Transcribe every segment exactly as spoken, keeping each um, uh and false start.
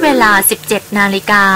เวลา สิบเจ็ด นาฬิกา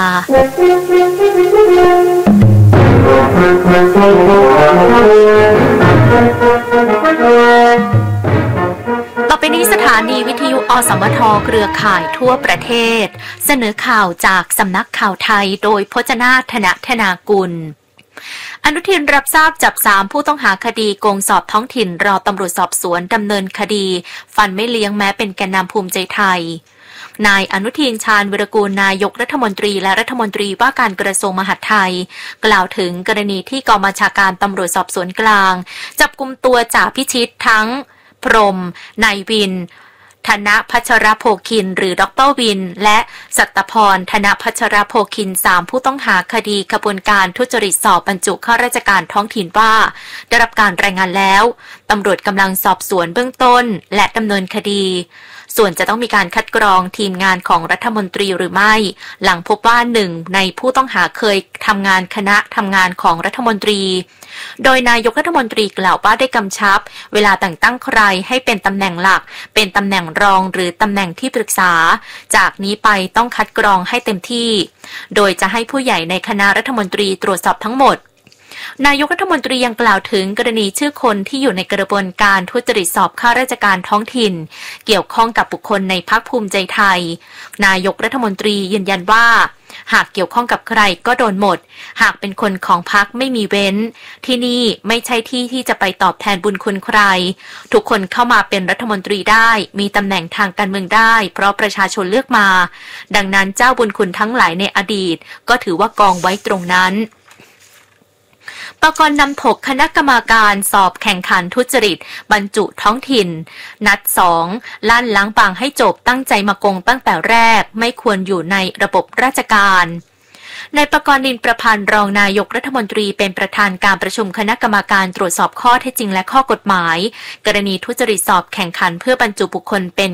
ต่อไปนี้สถานีวิทยุอสมทเครือข่ายทั่วประเทศเสนอข่าวจากสำนักข่าวไทยโดยพจนาถนธนากุลอนุทินรับทราบจับสามผู้ต้องหาคดีโกงสอบท้องถิ่นรอตำรวจสอบสวนดำเนินคดีฟันไม่เลี้ยงแม้เป็นแกนนำภูมิใจไทยนายอนุทินชาญวิรากูลนายกรัฐมนตรีและรัฐมนตรีว่าการกระทรวงมหาดไทยกล่าวถึงกรณีที่กองบัญชาการตำรวจสอบสวนกลางจับกุมตัวจ่าพิชิตทั้งพรหมนายวินธนพัชรโภคินหรือดรวินและสัตพรธนพัชรโภคินสามผู้ต้องหาคดีขบวนการทุจริตสอบบรรจุข้าราชการท้องถิ่นว่าได้รับการรายงานแล้วตำรวจกำลังสอบสวนเบื้องต้นและดำเนินคดีส่วนจะต้องมีการคัดกรองทีมงานของรัฐมนตรีหรือไม่หลังพบว่าหนึ่งในผู้ต้องหาเคยทำงานคณะทำงานของรัฐมนตรีโดยนายกรัฐมนตรีกล่าวว่าได้กำชับเวลาแต่งตั้งใครให้เป็นตำแหน่งหลักเป็นตำแหน่งรองหรือตำแหน่งที่ปรึกษาจากนี้ไปต้องคัดกรองให้เต็มที่โดยจะให้ผู้ใหญ่ในคณะรัฐมนตรีตรวจสอบทั้งหมดนายกรัฐมนตรียังกล่าวถึงกรณีชื่อคนที่อยู่ในกระบวนการทุจริตสอบข้าราชการท้องถิ่นเกี่ยวข้องกับบุคคลในพรรคภูมิใจไทยนายกรัฐมนตรียืนยันว่าหากเกี่ยวข้องกับใครก็โดนหมดหากเป็นคนของพรรคไม่มีเว้นที่นี่ไม่ใช่ที่ที่จะไปตอบแทนบุญคุณใครทุกคนเข้ามาเป็นรัฐมนตรีได้มีตำแหน่งทางการเมืองได้เพราะประชาชนเลือกมาดังนั้นเจ้าบุญคุณทั้งหลายในอดีตก็ถือว่ากองไว้ตรงนั้นปกรณ์นำถกคณะกรรมการสอบแข่งขันทุจริตบรรจุท้องถิ่นนัดสองลั่นล้างบางให้จบตั้งใจมาโกงตั้งแต่แรกไม่ควรอยู่ในระบบราชการนายปกรณ์นินประพันธ์รองนายกรัฐมนตรีเป็นประธานการประชุมคณะกรรมการตรวจสอบข้อเท็จจริงและข้อกฎหมายกรณีทุจริตสอบแข่งขันเพื่อบรรจุบุคคลเป็น